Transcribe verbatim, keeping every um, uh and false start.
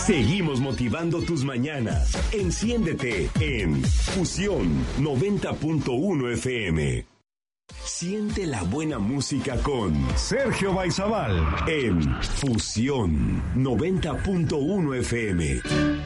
Seguimos motivando tus mañanas. Enciéndete en Fusión noventa punto uno F M. Siente la buena música con Sergio Baizabal en Fusión noventa punto uno F M.